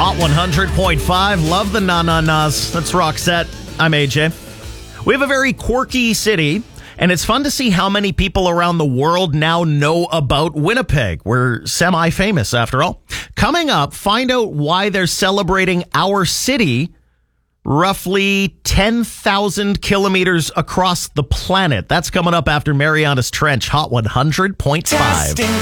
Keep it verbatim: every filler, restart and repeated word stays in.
Hot one hundred point five. Love the na-na-nas. That's Roxette. I'm A J. We have a very quirky city, and it's fun to see how many people around the world now know about Winnipeg. We're semi-famous, after all. Coming up, find out why they're celebrating our city roughly ten thousand kilometers across the planet. That's coming up after Marianas Trench. Hot one hundred point five.